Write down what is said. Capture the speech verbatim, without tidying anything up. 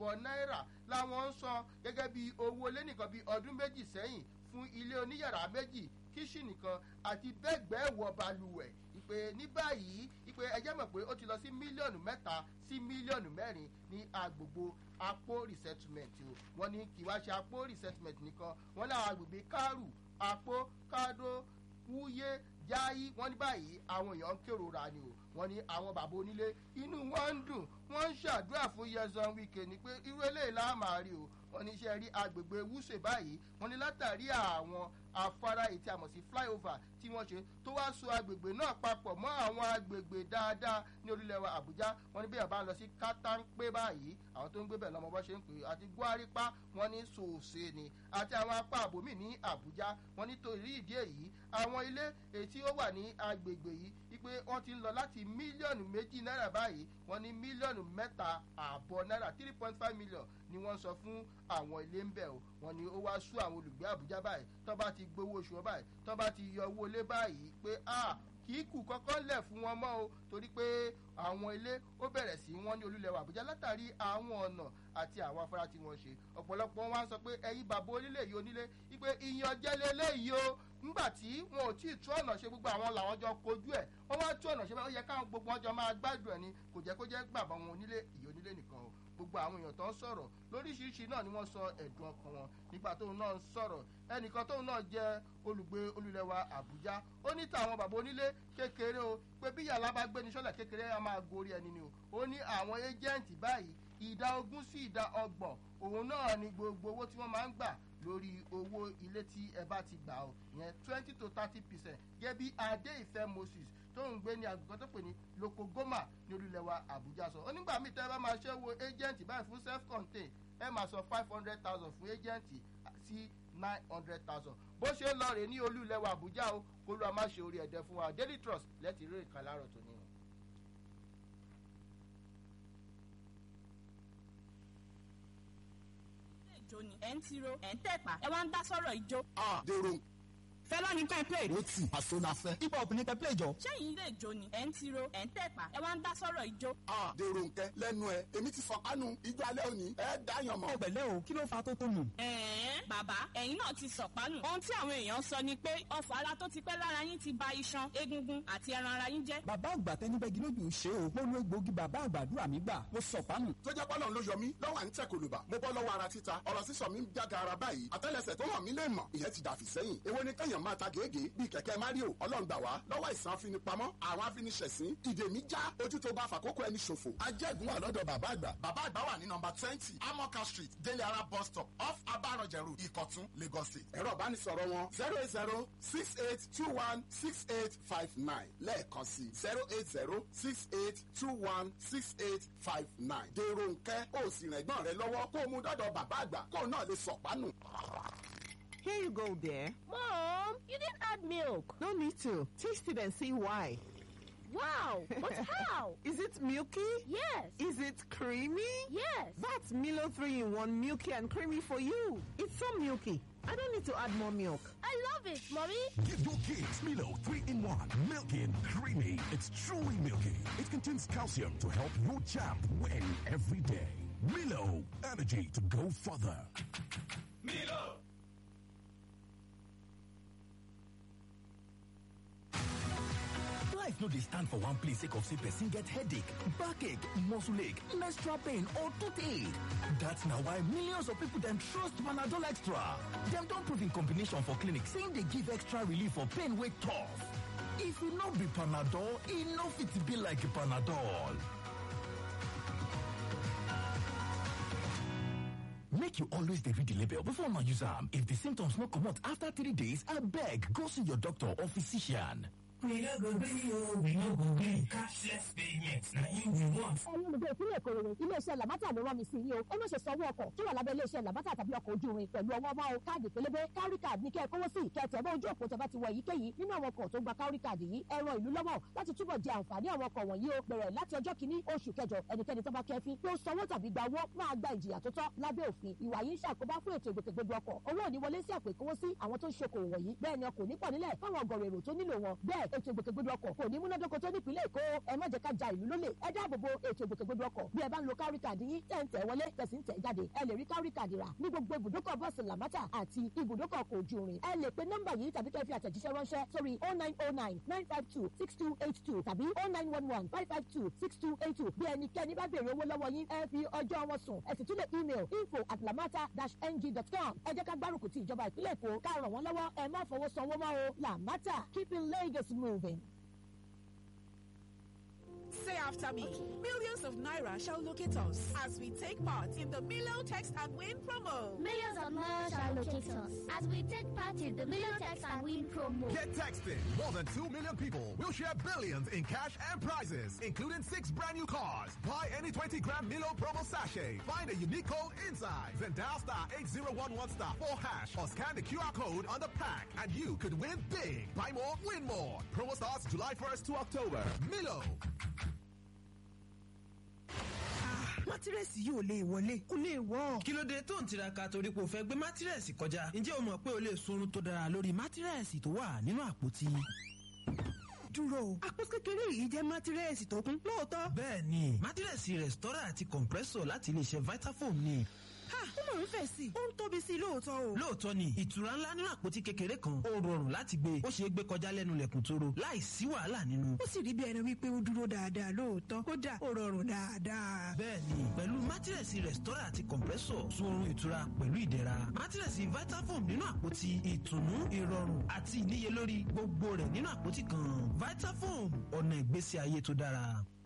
ààbọ̀ náírà làwọn ń san gẹ́gẹ́ bí owó lé nìkan bí ọdún méjì sẹ́yìn fún ilé oníyàrá méjì kíṣìnì kan àti bẹ́gbẹ́ wọ balùwẹ̀ ìpè ní báyìí ìpè ẹjẹ́ mọ̀ pé ó ti lọ sí mílíọ̀nù mẹ́ta sí mílíọ̀nù mẹ́rin ní agbègbè Àpò resettlement o wọ́n ní kí wá ṣe Àpò resettlement nìkan wọ́n láwọn agbègbè Kárù Àpò Kádó Wúyé Jáyí wọ́n ní báyìí àwọn èèyàn ń kérora ni o wọ́n ní àwọn bàbá onílé inú wọn ń dùn wọ́n ń ṣàdúrà fún Nyesom Wike ni pé irú eléyìí la máa rí o wọ́n ní iṣẹ́ rí agbègbè Wuse báyìí wọ́n ní látàrí àwọn afárá èyí tí a mọ̀ sí flyover tí wọ́n ṣe tó wá so agbègbè náà papọ̀ mọ́ àwọn agbègbè dáadáa ní orílẹ̀ wa Àbújá wọ́n ní bí ẹ̀ bá lọ sí Kátánpé báyìí àwọn tó ń gbé bẹ̀ lọ́mọ bọ́ ṣe ń pè é àti Gwaripa wọ́n ní Sòòsè ni àti àwọn apá àbòmí ní Àbújá wọ́n ní torí ìdí èyí àwọn ilé èyí tí ó wà ní agbègbè yìí wípé wọ́n ti ń lọ láti mílíọ̀nù méjì náírà báyìí wọ́n ní mílíọ̀nù mẹ́ta ààbọ̀ náírà three point five million ni wọ́n sọ fún àwọn ilé ń bẹ̀ o wọ́n ní ó wá sú àwọn olùgbé Àbújá báyìí tó bá ti gbowó oṣù wọn báyìí tó bá ti yọ owó ilé báyìí pé ah kì í kù kọ́kọ́ lẹ̀ fún wọn mọ́ o torí pé àwọn ilé ó bẹ̀rẹ̀ sí wọ́n ní olúlẹ̀ wa Àbújá látàrí àwọn ọ̀nà àti àwọn afárá tí wọ́n ṣe ọ̀pọ̀lọpọ̀ wọn sọ pé ẹ̀yin bàbá onílé yìí onílé wípé ìyànjẹ lélẹ́yìí o nígbà tí wọn ò tí ì tú ọ̀nà ṣe gbogbo àwọn làwọn jọ kojú ẹ̀ wọ́n wá tú ọ̀nà ṣe bẹ́ẹ̀ ó yẹ káwọn gbogbo ọjọ́ máa gbádùn ẹ̀ ni kò jẹ́ kó jẹ́ bàbá wọn onílé ìyá onílé nìkan o gbogbo àwọn èèyàn tó ń sọ̀rọ̀ lóríṣiríṣi náà ni wọ́n sọ ẹ̀dùn ọkàn wọn nígbà tóun náà ń sọ̀rọ̀ ẹnìkan tóun náà jẹ́ olùgbé olúlẹ̀ wa Àbújá ó ní tàwọn bàbá onílé kékeré o pé bí yàrá bá gbé ní sọ́lẹ̀ kékeré á máa gorí ẹni ni o ó ní àwọn ẹ́jẹ̀ǹtì báyìí ìdá ogún sí ìdá ọgbọ̀n òun náà ni gbogbo owó tí wọ́n máa ń gbà lórí owó ilé tí ẹ bá ti gbà o ìyẹn twenty to thirty percent gẹ́gẹ́ bí Adé Ìfẹ́ Moses tó ń gbé ní agbègbè tó pè ní Lokogoma ní orílẹ̀ wa Àbújá sọ onígbà míì tẹ́ ẹ bá máa ṣe wo agent báyìí fún self contained ẹ máa sọ five hundred thousand fún agent sí nine hundred thousand bó ṣe ń lọ rè ní olú ilẹ̀ wa Àbújá o kó ló a máa ṣe orí ẹ̀dẹ̀ fún wa Daily Trust lẹ́tì rí ìkàlárọ̀ tó ní. ìjó ni ẹ̀ ń tiro ẹ̀ ń tẹ̀pá ẹ wá ń dá sọ́rọ̀ ìjó. ah dèrò fẹ́lá ní pẹ́ play. ó ti àsonafẹ́ hip hop ní pẹ́ play jọ. ṣẹ́yìn ilé ìjó ni ẹ̀ ń tiro ẹ̀ ń tẹ̀pá ẹ wá ń dá sọ́rọ̀ ìjó. ah dèrò nkẹ́ lẹ́nu ẹ̀ èmi ti sọ̀pánu ijó alẹ́ òní ẹ̀ dáyàn mọ́. ọ̀pẹ̀lẹ́ o kí ló fa tó tó nù. ẹ̀ẹ́n bàbá ẹ̀yin náà ti sọ̀pánù. ohun tí àwọn èèyàn sọ ni pé ọ̀fọ̀ ara tó ti pẹ́ lára yín ti ba iṣan egungun àti ẹran ara yín jẹ́. bàbá àgbà tẹnibẹ́gi lójú ṣe o mo lo egbòogi bàbá àgbàdúrà mi gbà mo sọ̀pánù. tó jẹ́ pọ́lọ́n ló yọ mí lọ́wọ́ à ń tẹ̀ kòlùbà mo bọ́ lọ́wọ́ ara títa ọ̀rọ̀ sísọ mi ń jága ara báyìí àtẹ́lẹsẹ̀ tó hàn mí lè mọ̀ ìyẹn ti dàfí sẹ́yìn èwo ni kẹ́yàn máa ta gèégèé bíi kẹ̀kẹ́ Mario ọlọ́run gbà wá lọ́wọ́ ìsàn afinipamọ́ àwọn afiniṣẹ̀sín ìdè mi já ojú tó bá fàkókò ẹni ṣòfò. ajẹ́gun wà lọ́dọ̀ bàbá àgbà. bàbá àgbà wà ní nọmba twenty Amoka street délé ara bus stop off abarọ̀jẹ̀rù ìkọ̀tún Lagos state. ẹ̀rọ ìbánisọ̀rọ̀ wọn zero eight zero six eight two one six eight five nine lẹ́ẹ̀kan sí zero eight zero six eight two one six eight five nine. dèrò nkẹ́ ó sì rẹ̀ gbọ́n rẹ lọ́wọ́ kó o mú dọ́dọ̀ bàbá àgbà kó o náà lè sọ̀pánù. Here you go, dear. Mom, you didn't add milk. No need to. Taste it and see why. Wow, but how? Is it milky? Yes. Is it creamy? Yes. That's Milo three in one, milky and creamy for you. It's so milky. I don't need to add more milk. I love it, Mommy. Give your kids Milo three in one, milky and creamy. It's truly milky. It contains calcium to help your champ win every day. Milo, energy to go further. Milo! Life no dey stand for one place sake of say person get headache, backache, muscle ache, menstrual pain or toothache. That's na why millions of people dem trust Panadol Extra. Dem don prove in combination for clinic saying dey give extra relief for pain wey tough. If e no be Panadol, e no fit be like Panadol. Make you always dey read the label before una use am. If the symptoms no comot after three days, abeg go see your doctor or physician. We no go gree o, we no go gree. Cashless payments na im we want. ẹ̀yin olùgbé ìpínlẹ̀ Ìkòròdú iléeṣẹ́ làbátà ló rán mi sí yín o ẹ má ṣe sanwó ọkọ̀ tó wà lábẹ́ iléeṣẹ́ làbátà tàbí ọkọ̀ ojú irin pẹ̀lú ọwọ́ máa o káàdì pélébé kárí káàdì ní kẹ́ ẹ kówó sí kẹtẹ̀ bá ojú òpó tẹ́ bá ti wọ èyíkéyìí nínú àwọn ọkọ̀ tó gba kárí káàdì yìí ẹ ran ìlú lọ́wọ́ láti túbọ̀ jẹ àǹfààní àwọn ọkọ̀ wọ̀nyí o bẹ̀rẹ̀ láti ọjọ́ kìíní oṣù kẹjọ ẹnikẹ́ni tó bá kẹ́fín tó sanwó tàbí gba owó máa gba ìjìyà tó tọ́ lábẹ́ òfin ìwà yìí ń ṣàkóbá fún ètò ìgbòkègbodò ọkọ̀ owó ò ní wọlé sí àpò ìkówósí àwọn tó ń ṣokòwò wọ̀nyí bẹ́ẹ̀ ni ọkọ̀ nípọ̀ nílẹ̀ fáwọn ọgọ̀rọ̀ èrò tó nílò wọn bẹ́ẹ̀ ètò ìgbòkègbodò ọkọ̀ kò ní múnádóko tó nípìnlẹ̀ Èkó ẹ má jẹ́ ká ja ìlú lólè ẹ dáàbòbo ètò ìgbòkègbodò ọkọ̀ bí ẹ bá ń lo kárí káàdì yín tẹ̀ ń tẹ̀ wọlé tẹ̀sí ń tẹ̀ jáde ẹ lè rí kárí káàdì rà ní gbogbo ibùdókọ̀ bọ́ọ̀sì Làmátà àti ibùdókọ̀ ọkọ̀ ojú irin ẹ lè pe nọ́mbà yìí tàbí kẹ́ fi àtẹ̀jíṣẹ́ ránṣẹ́ sórí oh nine oh nine nine five two six two eight two tàbí oh nine one one five five two six two eight two bí ẹnikẹ́ni bá béèrè owó lọ́wọ́ yín ẹ fi ọjọ́ wọn sùn ẹ sì tún lè email info at lamata dash ng dot com ẹ jẹ́ ká gbárùkù ti ìjọba ìpínlẹ̀ Èkó ká ràn wọ́n lọ́wọ́ ẹ má fọwọ́ sanwó mọ́ o Lamata keeping Lagos moving. Say after me. Millions of naira shall locate us as we take part in the Milo Text and Win promo. Millions of naira shall locate us as we take part in the Milo Text and Win promo. Get texting. More than two million people will share billions in cash and prizes, including six brand new cars. Buy any twenty gram Milo promo sachet. Find a unique code inside. Then dial star eight zero one one star four hash or scan the Q R code on the pack and you could win big. Buy more, win more. Promo starts July first to October. Milo. mátírẹ́sì yìí ò lè wọlé kò lè wọ́. kí ló dé tó ń tiraka torí pé o fẹ́ gbé mátírẹ́sì kọjá ǹjẹ́ o mọ̀ pé o lè sunrun tó dára lórí mátírẹ́sì tó wà nínú àpótí. dúró àpò kékeré yìí jẹ́ mátírẹ́sì tó kún lóòótọ́. bẹ́ẹ̀ ni mátírẹ́sì rẹ̀stọ́rà àti compressor láti iléeṣẹ́ Vitafoam ni. ha ó mọ̀ ń fẹ̀ sí i ó ń tóbi sí i lóòótọ́ o. lóòótọ́ ni ìtura ńlá nínú àpótí kékeré kan ó rọrùn láti gbé ó ṣeé gbé kọjá lẹ́nu lẹ̀kùn tóró láì sí wàhálà nínú. ó sì rí bí ẹni wípé ó dúró dáadáa lóòótọ́ kódà ó rọrùn dáadáa. bẹ́ẹ̀ni pẹ̀lú mátírẹ̀sì rẹ̀stọ́rà àti compressor sun oorun ìtura pẹ̀lú ìdẹ̀ra. mátírẹ̀sì Vitafoam nínú àpótí ìtùnú ìrọ̀rùn àti ìníyelórí gbogbo rẹ̀ nínú àpótí kan. Vitafoam ọ̀nà ìgbésí ayé tó dára.